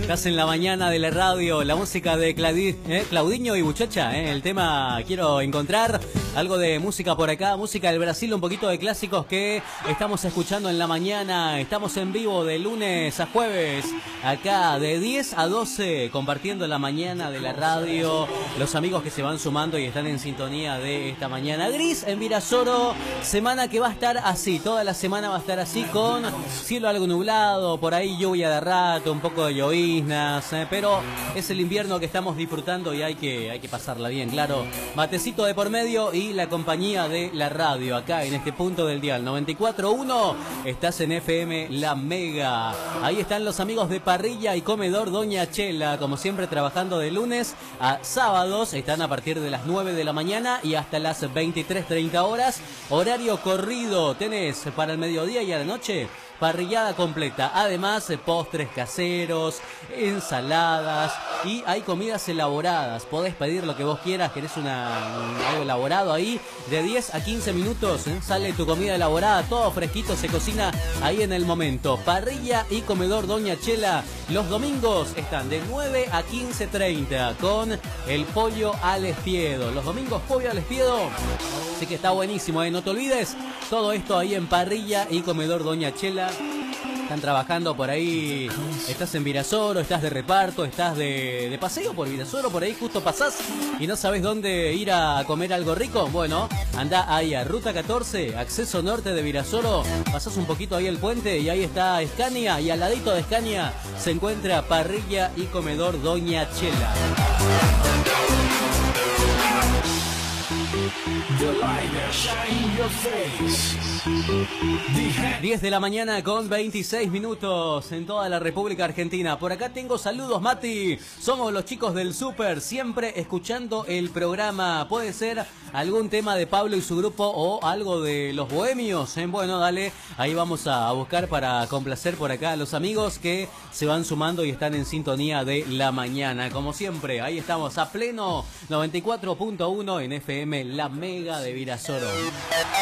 Estás en la mañana de la radio, la música de Claudinho y Buchacha, el tema quiero encontrar, algo de música por acá, música del Brasil, un poquito de clásicos que estamos escuchando en la mañana. Estamos en vivo de lunes a jueves, acá de 10 a 12, compartiendo la mañana de la radio, los amigos que se van sumando y están en sintonía de esta mañana gris en Virasoro, semana que va a estar así, toda la semana va a estar así, con cielo algo nublado, por ahí lluvia de rato, un poco de lloviznas, pero es el invierno que estamos disfrutando y hay que pasarla bien, claro. Matecito de por medio y la compañía de la radio acá en este punto del dial 94.1. Estás en FM La Mega. Ahí están los amigos de Parrilla y Comedor Doña Chela, como siempre trabajando de lunes a sábados. Están a partir de las 9 de la mañana y hasta las 23:30 horas. Horario corrido tenés para el mediodía y a la noche. Parrillada completa, además postres caseros, ensaladas y hay comidas elaboradas. Podés pedir lo que vos quieras, querés algo elaborado ahí, de 10 a 15 minutos sale tu comida elaborada, todo fresquito, se cocina ahí en el momento. Parrilla y Comedor Doña Chela, los domingos están de 9 a 15:30 con el pollo al espiedo. Los domingos pollo al espiedo, así que está buenísimo, no te olvides, todo esto ahí en Parrilla y Comedor Doña Chela. Están trabajando por ahí, estás en Virasoro, estás de reparto, estás de paseo por Virasoro, por ahí justo pasás y no sabes dónde ir a comer algo rico. Bueno, anda ahí a Ruta 14, acceso norte de Virasoro, pasás un poquito ahí el puente y ahí está Escania, y al ladito de Escania se encuentra Parrilla y Comedor Doña Chela. 10 de la mañana con 26 minutos en toda la República Argentina. Por acá tengo saludos, Mati. Somos los chicos del Super, siempre escuchando el programa. Puede ser algún tema de Pablo y su grupo o algo de los Bohemios. Bueno, dale, ahí vamos a buscar para complacer por acá a los amigos que se van sumando y están en sintonía de la mañana. Como siempre, ahí estamos a pleno 94.1 en FM La Mega de Virasoro.